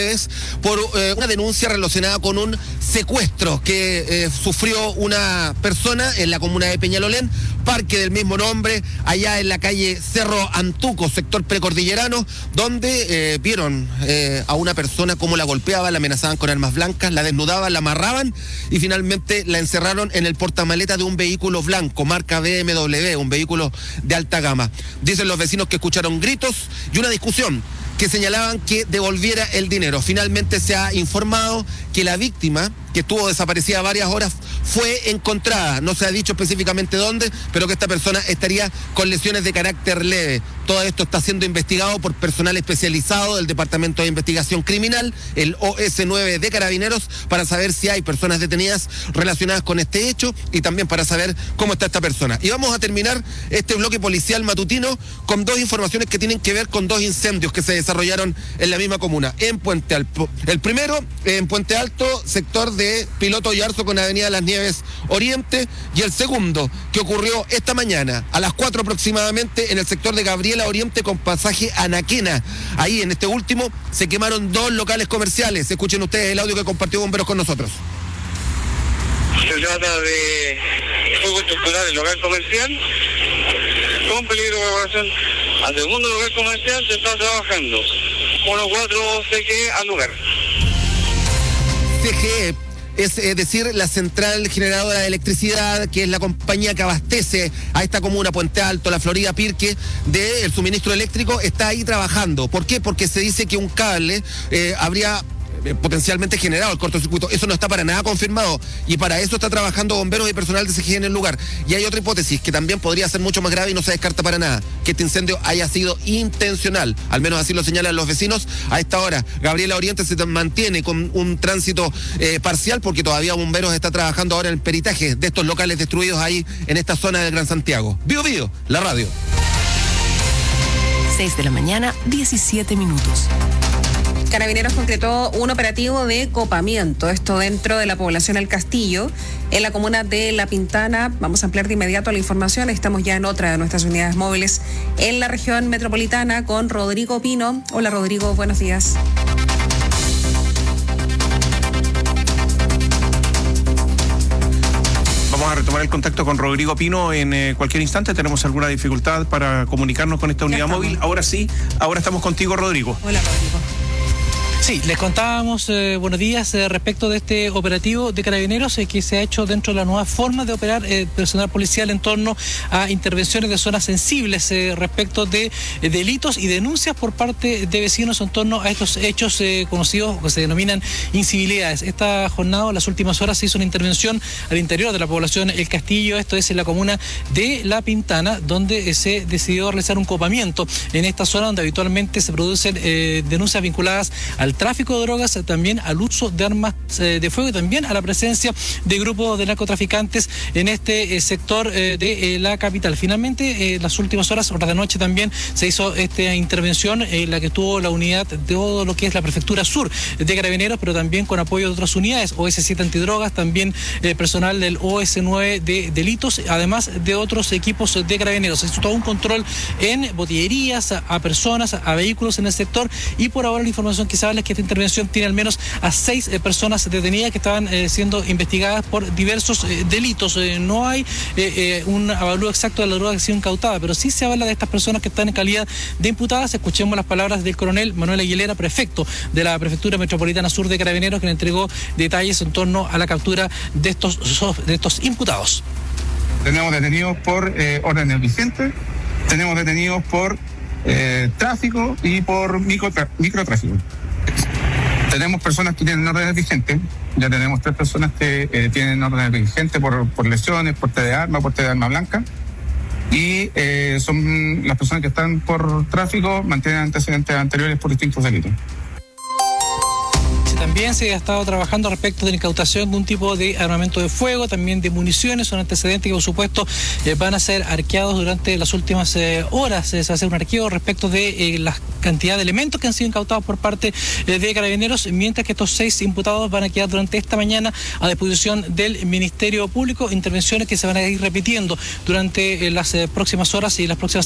por una denuncia relacionada con un secuestro que sufrió una persona en la comuna de Peñalolén, parque del mismo nombre, allá en la calle Cerro Antuco, sector precordillerano, donde vieron a una persona cómo la golpeaban, la amenazaban con armas blancas, la desnudaban, la amarraban y finalmente la encerraron en el portamaleta de un vehículo blanco, marca BMW, un vehículo de alta gama. Dicen los vecinos que escucharon gritos y una discusión que señalaban que devolviera el dinero. Finalmente se ha informado que la víctima, que estuvo desaparecida varias horas, fue encontrada. No se ha dicho específicamente dónde, pero que esta persona estaría con lesiones de carácter leve. Todo esto está siendo investigado por personal especializado del Departamento de Investigación Criminal, el OS9 de Carabineros, para saber si hay personas detenidas relacionadas con este hecho y también para saber cómo está esta persona. Y vamos a terminar este bloque policial matutino con dos informaciones que tienen que ver con dos incendios que se desarrollaron en la misma comuna, en Puente Alto. El primero, en Puente Alto, sector de Piloto y Arzo con Avenida Las Nieves Oriente, y el segundo, que ocurrió esta mañana a las 4 aproximadamente en el sector de Gabriela Oriente con pasaje Anaquena. Ahí, en este último, se quemaron 2 locales comerciales. Escuchen ustedes el audio que compartió Bomberos con nosotros. Se trata de fuego estructural en local comercial con peligro de evacuación. Al segundo local comercial se está trabajando 1-4 CGE al lugar. CGE es decir, la Central Generadora de Electricidad, que es la compañía que abastece a esta comuna, Puente Alto, la Florida, Pirque, del suministro eléctrico, está ahí trabajando. ¿Por qué? Porque se dice que un cable habría potencialmente generado el cortocircuito. Eso no está para nada confirmado y para eso está trabajando bomberos y personal de CGE en el lugar. Y hay otra hipótesis que también podría ser mucho más grave y no se descarta para nada, que este incendio haya sido intencional, al menos así lo señalan los vecinos. A esta hora Gabriela Oriente se mantiene con un tránsito parcial porque todavía bomberos está trabajando ahora en el peritaje de estos locales destruidos ahí en esta zona del Gran Santiago. Bio Bio, la radio. 6 de la mañana, 17 minutos. Carabineros concretó un operativo de copamiento, esto dentro de la población El Castillo, en la comuna de La Pintana. Vamos a ampliar de inmediato la información. Estamos ya en otra de nuestras unidades móviles en la región metropolitana con Rodrigo Pino. Hola Rodrigo, buenos días. Vamos a retomar el contacto con Rodrigo Pino en cualquier instante. Tenemos alguna dificultad para comunicarnos con esta unidad móvil. Ahora sí, ahora estamos contigo, Rodrigo. Hola Rodrigo. Sí, les contábamos, buenos días, respecto de este operativo de Carabineros que se ha hecho dentro de la nueva forma de operar personal policial en torno a intervenciones de zonas sensibles respecto de delitos y denuncias por parte de vecinos en torno a estos hechos conocidos que se denominan incivilidades. Esta jornada, en las últimas horas, se hizo una intervención al interior de la población El Castillo, esto es en la comuna de La Pintana, donde se decidió realizar un copamiento en esta zona donde habitualmente se producen denuncias vinculadas al tráfico de drogas, también al uso de armas de fuego y también a la presencia de grupos de narcotraficantes en este sector de la capital. Finalmente, en las últimas horas de noche también se hizo esta intervención en la que tuvo la unidad de todo lo que es la Prefectura Sur de Carabineros, pero también con apoyo de otras unidades, OS7 Antidrogas, también personal del OS9 de Delitos, además de otros equipos de Carabineros. Se hizo todo un control en botillerías, a personas, a vehículos en el sector, y por ahora la información que se habla es que esta intervención tiene al menos a 6 personas detenidas que estaban siendo investigadas por diversos delitos. No hay un avalúo exacto de la droga que ha sido incautada, pero sí se habla de estas personas que están en calidad de imputadas. Escuchemos las palabras del coronel Manuel Aguilera, prefecto de la Prefectura Metropolitana Sur de Carabineros, que le entregó detalles en torno a la captura de estos imputados. Tenemos detenidos por órdenes vigentes, tenemos detenidos por tráfico y por microtráfico. Tenemos personas que tienen órdenes vigentes, ya tenemos 3 personas que tienen órdenes vigentes por lesiones, porte de arma blanca, y son las personas que están por tráfico, mantienen antecedentes anteriores por distintos delitos. También se ha estado trabajando respecto de la incautación de un tipo de armamento de fuego, también de municiones, son antecedentes que por supuesto van a ser arqueados durante las últimas horas. Se hace un arqueo respecto de la cantidad de elementos que han sido incautados por parte de Carabineros, mientras que estos 6 imputados van a quedar durante esta mañana a disposición del Ministerio Público, intervenciones que se van a ir repitiendo durante las próximas horas y las próximas